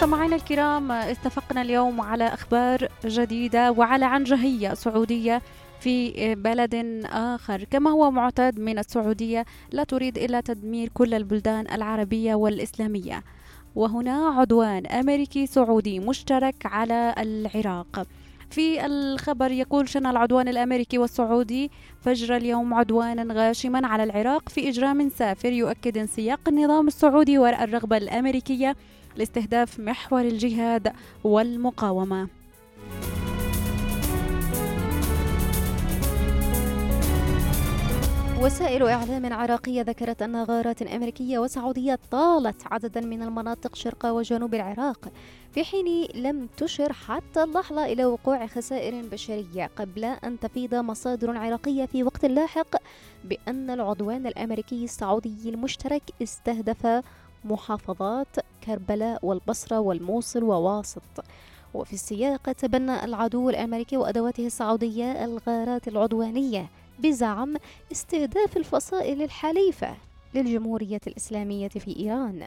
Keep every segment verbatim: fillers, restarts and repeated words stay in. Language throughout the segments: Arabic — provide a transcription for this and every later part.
مستمعينا الكرام، اتفقنا اليوم على أخبار جديدة وعلى عنجهية سعودية في بلد آخر. كما هو معتاد من السعودية، لا تريد إلا تدمير كل البلدان العربية والإسلامية، وهنا عدوان أمريكي سعودي مشترك على العراق. في الخبر يقول: شن العدوان الأمريكي والسعودي فجر اليوم عدوانا غاشما على العراق في إجرام سافر، يؤكد انسياق النظام السعودي وراء الرغبة الأمريكية لاستهداف محور الجهاد والمقاومة. وسائل إعلام عراقية ذكرت أن غارات أمريكية وسعودية طالت عددا من المناطق شرق وجنوب العراق، في حين لم تشر حتى اللحظة إلى وقوع خسائر بشرية، قبل أن تفيض مصادر عراقية في وقت لاحق بأن العدوان الأمريكي السعودي المشترك استهدف محافظات كربلاء والبصرة والموصل وواسط. وفي السياق تبنى العدو الأمريكي وأدواته السعودية الغارات العدوانية بزعم استهداف الفصائل الحليفة للجمهورية الإسلامية في إيران.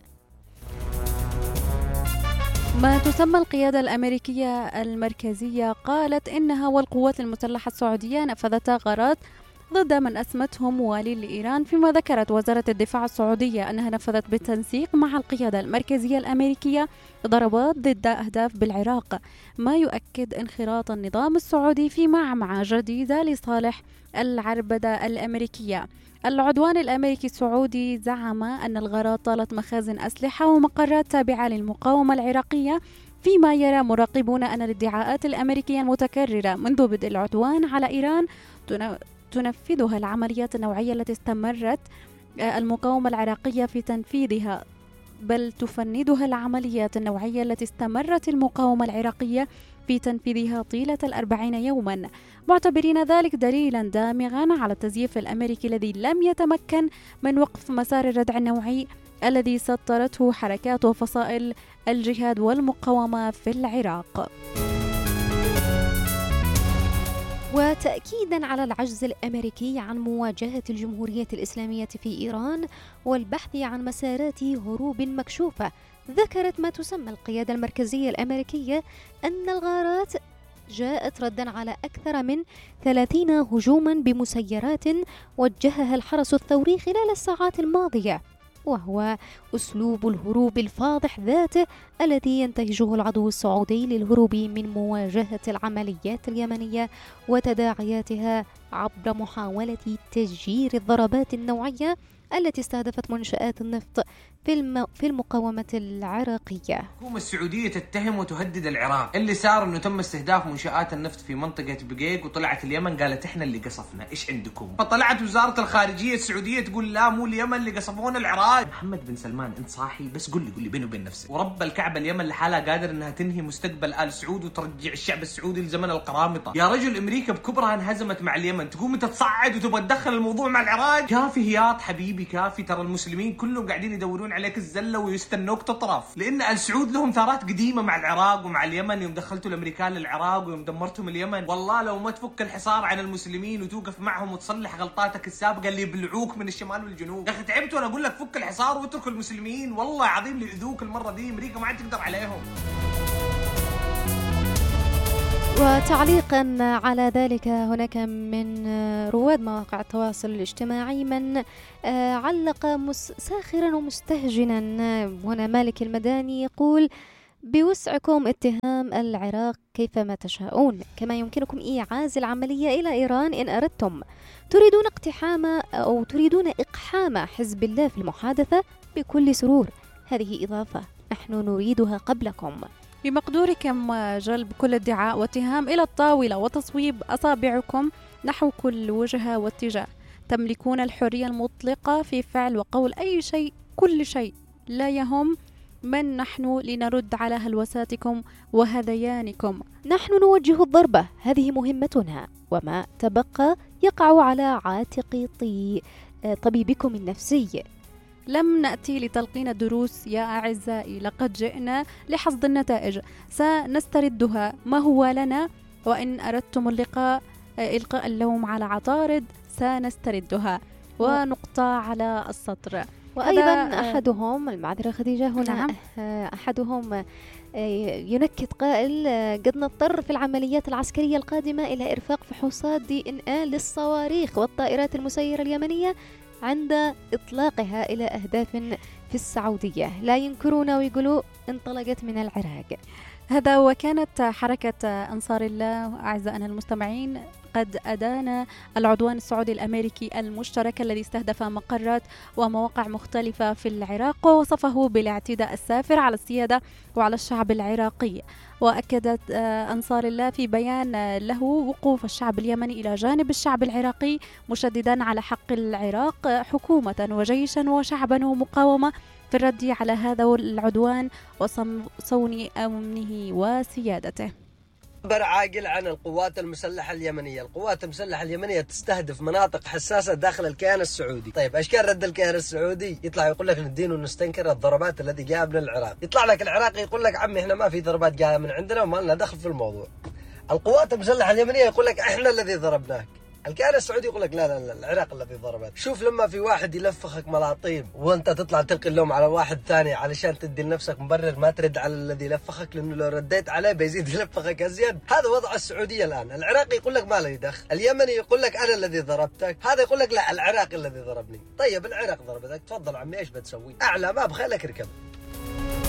ما تسمى القيادة الأمريكية المركزية قالت إنها والقوات المسلحة السعودية نفذتا غارات ضد من أسمته موالي لإيران، فيما ذكرت وزارة الدفاع السعودية أنها نفذت بالتنسيق مع القيادة المركزية الأمريكية ضربات ضد أهداف بالعراق، ما يؤكد انخراط النظام السعودي في معمعة جديدة لصالح العربدة الأمريكية. العدوان الأمريكي السعودي زعم أن الغارات طالت مخازن أسلحة ومقرات تابعة للمقاومة العراقية، فيما يرى مراقبون أن الادعاءات الأمريكية المتكررة منذ بدء العدوان على إيران تنفذها العمليات النوعية التي استمرت المقاومة العراقية في تنفيذها بل تفندها العمليات النوعية التي استمرت المقاومة العراقية في تنفيذها طيلة الأربعين يوما، معتبرين ذلك دليلا دامغا على التزييف الأمريكي الذي لم يتمكن من وقف مسار الردع النوعي الذي سطرته حركات وفصائل الجهاد والمقاومة في العراق. وتأكيدا على العجز الأمريكي عن مواجهة الجمهورية الإسلامية في إيران والبحث عن مسارات هروب مكشوفة، ذكرت ما تسمى القيادة المركزية الأمريكية أن الغارات جاءت ردا على أكثر من ثلاثين هجوما بمسيرات وجهها الحرس الثوري خلال الساعات الماضية، وهو أسلوب الهروب الفاضح ذاته الذي ينتهجه العدو السعودي للهروب من مواجهة العمليات اليمنية وتداعياتها عبر محاولة تسجير الضربات النوعية التي استهدفت منشآت النفط في, الم... في المقاومة العراقية. الحكومة السعودية تتهم وتهدد العراق. اللي صار انه تم استهداف منشآت النفط في منطقة بقيق، وطلعت اليمن قالت احنا اللي قصفنا، ايش عندكم؟ فطلعت وزارة الخارجية السعودية تقول لا مو اليمن اللي قصفونا، العراق. محمد بن سلمان انت صاحي؟ بس قل لي قل لي بينه وبين نفسك، ورب الكعبة اليمن لحالها قادر انها تنهي مستقبل آل سعود وترجع الشعب السعودي لزمن القرامطة. يا رجل امريكا بكبرها انهزمت مع اليمن، تقوم انت تصعد وتبغى تدخل الموضوع مع العراق؟ كافي هياط حبيبي كافي، ترى المسلمين كلهم قاعدين يدورون عليك الزلة ويستنوك تطرف، لأن آل سعود لهم ثارات قديمة مع العراق ومع اليمن، يوم دخلتوا الأمريكان للعراق ويوم دمرتهم اليمن. والله لو ما تفك الحصار عن المسلمين وتوقف معهم وتصلح غلطاتك السابقة اللي يبلعوك من الشمال والجنوب. يا أخي تعبت وأنا أقول لك فك الحصار واترك المسلمين، والله عظيم ليؤذوك المرة دي، أمريكا ما عاد تقدر عليهم. وتعليقا على ذلك هناك من رواد مواقع التواصل الاجتماعي من علق ساخرا ومستهجنا. هنا مالك المداني يقول: بوسعكم اتهام العراق كيفما تشاءون، كما يمكنكم إيعاز العملية إلى إيران إن أردتم. تريدون اقتحام أو تريدون إقحام حزب الله في المحادثة بكل سرور، هذه إضافة نحن نريدها قبلكم. بمقدوركم جلب كل ادعاء واتهام إلى الطاولة وتصويب أصابعكم نحو كل وجهة واتجاه. تملكون الحرية المطلقة في فعل وقول أي شيء، كل شيء، لا يهم من نحن لنرد على هلوساتكم وهذيانكم. نحن نوجه الضربة، هذه مهمتنا، وما تبقى يقع على عاتق طبيبكم النفسي. لم نأتي لتلقين الدروس يا أعزائي، لقد جئنا لحصد النتائج، سنستردها. ما هو لنا؟ وإن أردتم اللقاء إلقاء اللوم على عطارد سنستردها. ونقطة على السطر: وأيضا أحدهم المعذرة خديجة هنا نعم. أحدهم ينكت قائل قد نضطر في العمليات العسكرية القادمة إلى إرفاق فحوصات دي إن إيه للصواريخ والطائرات المسيرة اليمنية عند إطلاقها إلى أهداف في السعودية. لا ينكرون ويقولوا انطلقت من العراق. هذا وكانت حركة أنصار الله أعزائنا المستمعين قد أدان العدوان السعودي الأمريكي المشترك الذي استهدف مقرات ومواقع مختلفة في العراق، ووصفه بالاعتداء السافر على السيادة وعلى الشعب العراقي. وأكدت أنصار الله في بيان له وقوف الشعب اليمني إلى جانب الشعب العراقي، مشددا على حق العراق حكومة وجيشا وشعبا ومقاومة في الرد على هذا العدوان وصون أمنه وسيادته. خبر عاجل عن القوات المسلحة اليمنية. القوات المسلحة اليمنية تستهدف مناطق حساسة داخل الكيان السعودي. طيب ايش كان رد الكيان السعودي؟ يطلع يقول لك ندين ونستنكر الضربات التي جاء من العراق. يطلع لك العراقي يقول لك عمي احنا ما في ضربات جايه من عندنا وما لنا دخل في الموضوع. القوات المسلحة اليمنية يقول لك احنا الذي ضربناك. الكيان السعودي يقول لك لا لا لا العراق الذي ضربت. شوف لما في واحد يلفخك ملاطيم وانت تطلع تلقي اللوم على واحد ثاني علشان تدي لنفسك مبرر ما ترد على الذي لفخك، لانه لو رديت عليه بيزيد يلفخك ازيد. هذا وضع السعوديه الان. العراقي يقول لك ما لي دخل، اليمني يقول لك انا الذي ضربتك، هذا يقول لك لا العراق الذي ضربني. طيب العراق ضربتك، تفضل عمي ايش بتسوي؟ اعلى ما بخيلك اركب.